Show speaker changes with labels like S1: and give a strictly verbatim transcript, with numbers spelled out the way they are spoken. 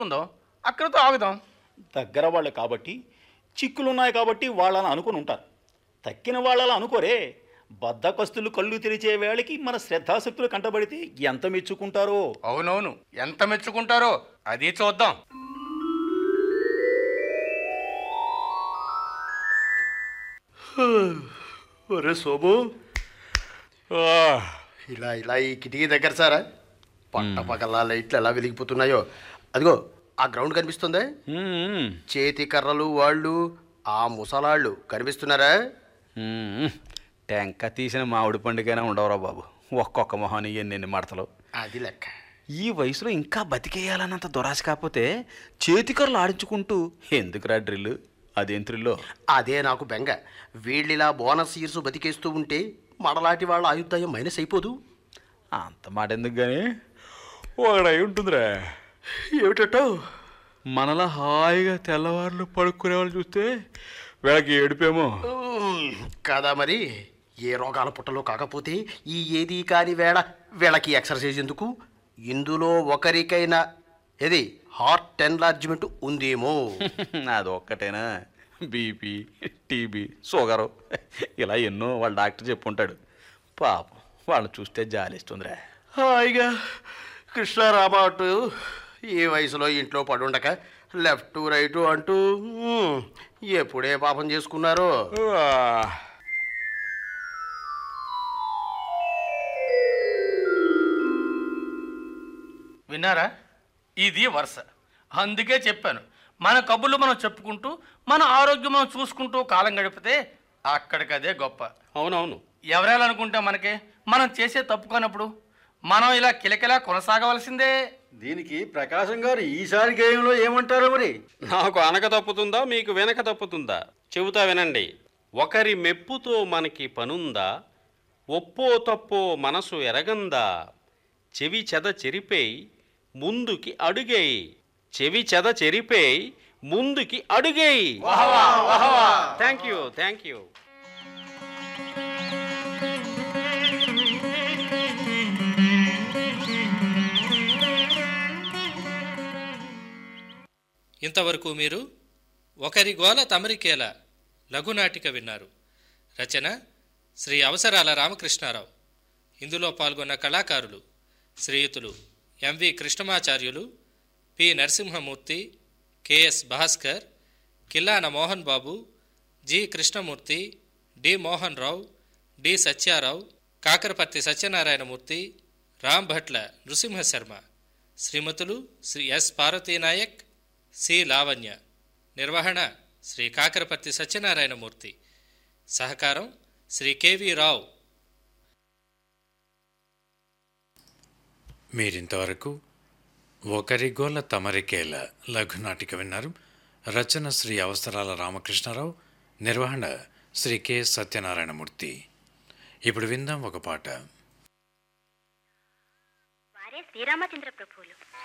S1: ఉందో అక్కడితో ఆగుదాం.
S2: దగ్గర వాళ్ళు కాబట్టి చిక్కులున్నాయి కాబట్టి వాళ్ళని అనుకుని ఉంటారు. తక్కిన వాళ్ళలా అనుకోరే. బద్దకస్తులు కళ్ళు తెరిచే వేళకి మన శ్రద్ధాశక్తులు కంటబడితే ఎంత మెచ్చుకుంటారో.
S1: అవునవును, ఎంత మెచ్చుకుంటారో అది చూద్దాం.
S3: ఒరే సోము, ఇలా ఇలా ఈ కిటికీ దగ్గర సారా పట్టపగల లైట్లు ఎలా వెలిగిపోతున్నాయో. అదిగో ఆ గ్రౌండ్ కనిపిస్తుందే,
S4: మ్మ్.
S3: చేతి కర్రలు వాళ్ళు ఆ ముసలాళ్ళు కనిపిస్తున్నారా?
S4: మ్మ్. టెంక తీసిన మామిడి పండుగైనా ఉండవరా బాబు, ఒక్కొక్క మొహాన్ని ఎన్నెన్ని మడతలు.
S3: అది లెక్క.
S4: ఈ వయసులో ఇంకా బతికేయాలన్నంత దురాశ కాకపోతే చేతికర్రలు ఆడించుకుంటూ ఎందుకురా డ్రిల్లు, అదేం థ్రిల్లో.
S3: అదే నాకు బెంగ. వీళ్ళిలా బోనస్ ఇయర్స్ బతికేస్తూ ఉంటే మనలాంటి వాళ్ళ ఆయుర్దాయం మైనస్ అయిపోదు.
S4: అంత మాట ఎందుకు కానీ ఒకడై ఉంటుందిరా.
S3: ఏమిటో
S4: మనలా హాయిగా తెల్లవారులు పడుకునే వాళ్ళు చూస్తే వీళ్ళకి ఏడిపేమో
S3: కదా మరి. ఏ రోగాల పుట్టలో కాకపోతే ఈ ఏది కాని వేళ వీళ్ళకి ఎక్సర్సైజ్ ఎందుకు? ఇందులో ఒకరికైనా ఏది హార్ట్ ఎన్లార్జ్మెంట్ ఉందేమో.
S4: అదొక్కటేనా, బీపీ, టీబీ, షుగరు ఇలా ఎన్నో వాళ్ళ డాక్టర్ చెప్పుంటాడు. పాపం వాళ్ళని చూస్తే జాలిస్తుందిరా.
S3: హాయిగా కృష్ణారామ అంటూ ఈ వయసులో ఇంట్లో పడుండక లెఫ్ట్ రైట్ అంటూ మ్, ఎప్పుడే పాపం చేసుకున్నారో.
S1: విన్నారా? ఇది వరుస. అందుకే చెప్పాను, మన కబుర్లు మనం చెప్పుకుంటూ మన ఆరోగ్యం మనం చూసుకుంటూ కాలం గడిపితే అక్కడికదే గొప్ప.
S5: అవునవును.
S1: ఎవరేలా అనుకుంటే మనకే, మనం చేసే తప్పు కానప్పుడు మనం ఇలా కిలకిలా కొనసాగవలసిందే.
S5: దీనికి ప్రకాశం గారు ఈసారి గేయంలో ఏమంటారో మరి. నాకు అనక తప్పుతుందా, మీకు వెనక తప్పుతుందా చెబుతా వినండి. ఒకరి మెప్పుతో మనకి పనుందా, ఒప్పో తప్పో మనసు ఎరగందా, చెవి చెద చెరిపేయి ముందుకి అడుగేయి, చెవి చెద చెరిపేయి ముందుకి అడుగేయి. Thank you thank you.
S6: ఇంతవరకు మీరు ఒకరి గోల తమరికేల లఘునాటిక విన్నారు. రచన శ్రీ అవసరాల రామకృష్ణారావు. ఇందులో పాల్గొన్న కళాకారులు శ్రీయుతులు MV Krishnamacharyulu, P Narasimhamurthy, K S Bhaskar, Killana Mohan Babu, G Krishnamurthy, D Mohan Rao, D Satyarao, Kakaraparthi Satyanarayana Murthy, Rambhatla Nrusimha Sharma. శ్రీమతులు Shri yes పార్వతీనాయక్, C Lavanya. నిర్వహణ శ్రీ కాకరపర్తి సత్యనారాయణమూర్తి. సహకారం శ్రీ కెవి రావు.
S7: మీరింతవరకు ఒకరి గోల తమరికేల లఘునాటిక విన్నారు. రచన శ్రీ అవసరాల రామకృష్ణారావు, నిర్వహణ శ్రీ కె సత్యనారాయణమూర్తి. ఇప్పుడు విందాం ఒక పాట.
S8: వారే శ్రీరామచంద్ర ప్రభువులు.